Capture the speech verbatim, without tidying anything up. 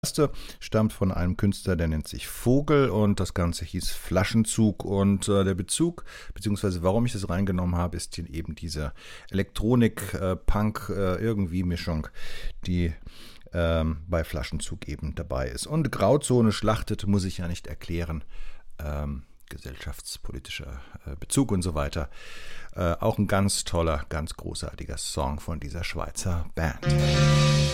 erste stammt von einem Künstler, der nennt sich Vogel und das Ganze hieß Flaschenzug und äh, der Bezug, beziehungsweise warum ich das reingenommen habe, ist hier eben diese Elektronik-Punk-Irgendwie-Mischung, die ähm, bei Flaschenzug eben dabei ist. Und Grauzone schlachtet, muss ich ja nicht erklären, ähm, gesellschaftspolitischer äh, Bezug und so weiter. Äh, auch ein ganz toller, ganz großartiger Song von dieser Schweizer Band.